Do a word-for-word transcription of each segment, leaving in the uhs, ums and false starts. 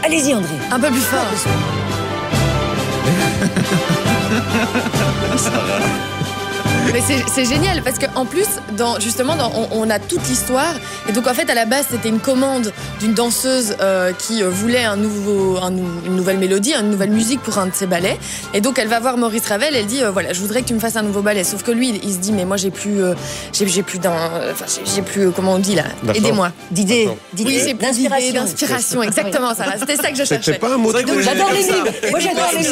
Allez-y, André. Un peu plus fort. Mais c'est génial parce qu'en plus, dans, justement, dans, on, on a toute l'histoire. Et donc, en fait, à la base, c'était une commande d'une danseuse euh, qui euh, voulait un nouveau, un, une nouvelle mélodie, une nouvelle musique pour un de ses ballets. Et donc, elle va voir Maurice Ravel. Elle dit euh, voilà, je voudrais que tu me fasses un nouveau ballet. Sauf que lui, il, il se dit mais moi, j'ai plus, euh, j'ai plus d'un, enfin, j'ai plus, euh, comment on dit là, aidez-moi. D'idées, oui, j'ai plus d'idées, d'inspiration, exactement ça. C'était ça que je cherchais. C'était pas un mot. J'adore les livres. Moi, j'adore les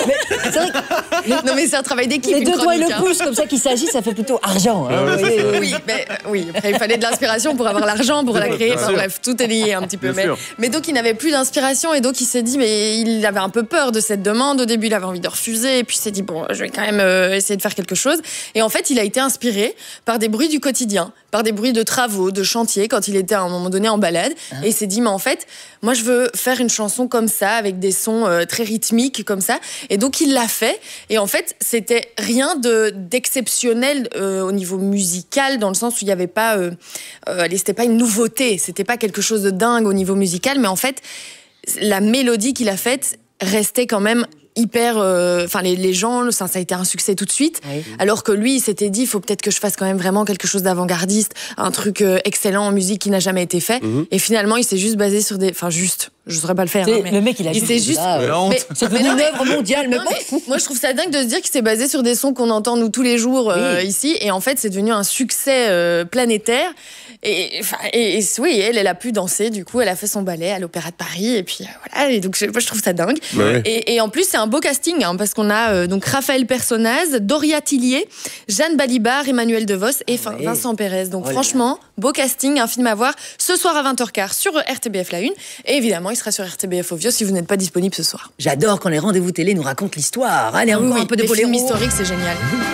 livres. Non, mais c'est un travail d'équipe. Les deux doigts et le pouce, comme ça, qu'il s'agit, ça fait plutôt argent. Hein. Oui, oui, mais, oui. Après, il fallait de l'inspiration pour avoir l'argent, pour la créer. Enfin, bref, tout est lié un petit peu. Mais, mais donc, il n'avait plus d'inspiration et donc, il s'est dit, mais il avait un peu peur de cette demande. Au début, il avait envie de refuser et puis il s'est dit, bon, je vais quand même euh, essayer de faire quelque chose. Et en fait, il a été inspiré par des bruits du quotidien, par des bruits de travaux, de chantiers, quand il était à un moment donné en balade. Hein? Et il s'est dit, mais en fait, moi, je veux faire une chanson comme ça, avec des sons euh, très rythmiques comme ça. Et donc, il l'a fait. Et en fait, c'était rien de, d'exceptionnel euh, au niveau musical, dans le sens où il n'y avait pas... Euh, euh, c'était pas une nouveauté, c'était pas quelque chose de dingue au niveau musical, mais en fait, la mélodie qu'il a faite restait quand même hyper... Enfin, euh, les, les gens, ça, ça a été un succès tout de suite, oui. Alors que lui, il s'était dit, il faut peut-être que je fasse quand même vraiment quelque chose d'avant-gardiste, un truc euh, excellent en musique qui n'a jamais été fait. Mm-hmm. Et finalement, il s'est juste basé sur des... Enfin, juste... Je ne saurais pas le faire. Hein, mais le mec, il a il juste... juste... Ah, mais, c'est devenu une œuvre mondiale. Mais non, mais moi, je trouve ça dingue de se dire qu'il s'est basé sur des sons qu'on entend, nous, tous les jours euh, oui. ici. Et en fait, c'est devenu un succès euh, planétaire. Et, et, et oui, elle, elle a pu danser. Du coup, elle a fait son ballet à l'Opéra de Paris. Et puis, euh, voilà. Et donc, je, moi, je trouve ça dingue. Ouais. Et, et en plus, c'est un beau casting, hein, parce qu'on a euh, donc Raphaël Personnaz, Doria Tillier, Jeanne Balibar, Emmanuel DeVos et ouais. Vincent Pérez. Donc, oh franchement, beau casting, un film à voir ce soir à vingt heures quinze sur R T B F La Une. Et évidemment, il sera sur R T B F Ovio si vous n'êtes pas disponible ce soir. J'adore quand les rendez-vous télé nous racontent l'histoire. Allez, encore oui, un peu de boléro. Les films historiques, c'est génial.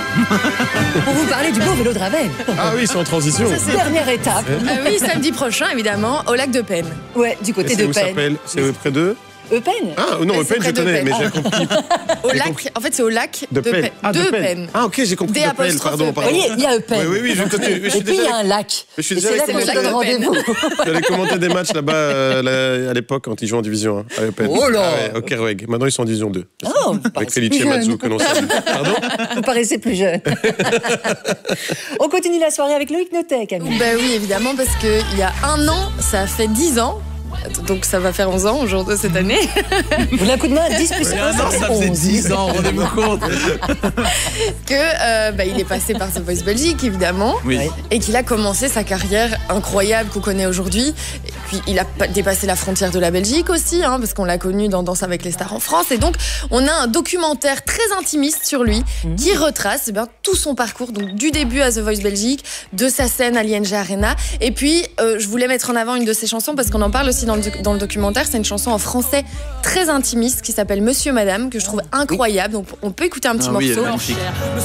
Pour vous parler du beau vélo de Ravel. Ah oui, c'est en transition. Ça, c'est dernière étape. Ah oui, samedi prochain, évidemment, au lac de Penne. Ouais, du côté de Penne. C'est près de... Eupen. Ah non, Eupen, je connais, mais j'ai compris. Au lac, en fait, c'est au lac de Penne. Ah, de Penne. Ah, ok, j'ai compris. De Penne, pardon, pardon. Vous voyez, il y a Eupen. Oui, oui, oui, je continue. Et puis, il y a un lac. Je suis déjà c'est là qu'on se donne rendez-vous. J'allais commenter des matchs là-bas euh, à l'époque, quand ils jouaient en division un, à Eupen. Oh là ah ouais, au Kerweg. Maintenant, ils sont en division deux. Oh, avec Felice Mazou, que l'on salue. Pardon. Vous paraissez plus jeune. On continue la soirée avec Loïc Notet, Camille. Ben oui, évidemment, parce qu'il y a un an, ça a fait dix ans. Donc ça va faire onze ans aujourd'hui cette année. Vous voulez un coup de main? dix plus un, ça faisait dix ans, rendez-vous compte. Que euh, bah, il est passé par The Voice Belgique, évidemment, oui. Et qu'il a commencé sa carrière incroyable qu'on connaît aujourd'hui. Et puis il a dépassé la frontière de la Belgique aussi, hein, parce qu'on l'a connu dans Danse avec les stars en France. Et donc on a un documentaire très intimiste sur lui mmh. qui retrace eh bien, tout son parcours, donc du début à The Voice Belgique, de sa scène à l'I N G Arena. Et puis euh, je voulais mettre en avant une de ses chansons parce qu'on en parle aussi dans le, dans le documentaire. C'est une chanson en français très intimiste qui s'appelle Monsieur Madame, que je trouve incroyable. Donc on peut écouter un petit ah, morceau. Oui,